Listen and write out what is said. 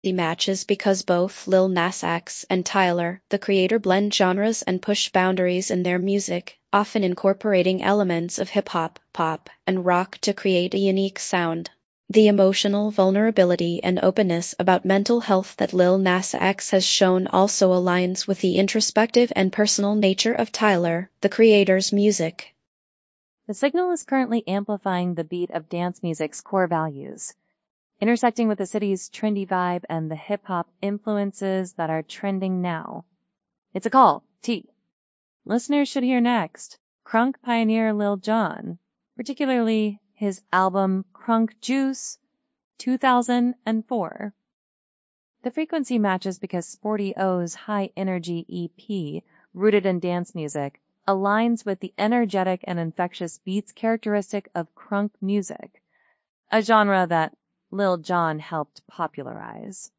matches because both Lil Nas X and Tyler, the creator, blend genres and push boundaries in their music, often incorporating elements of hip hop, pop, and rock to create a unique sound. The emotional vulnerability and openness about mental health that Lil Nas X has shown also aligns with the introspective and personal nature of Tyler, the creator's music. The signal is currently amplifying the beat of dance music's core values, intersecting with the city's trendy vibe and the hip-hop influences that are trending now. It's a call, T. Listeners should hear next Crunk pioneer Lil Jon, particularly his album Crunk Juice 2004. The frequency matches because Sporty O's high-energy EP, rooted in dance music, aligns with the energetic and infectious beats characteristic of crunk music, a genre that Lil Jon helped popularize.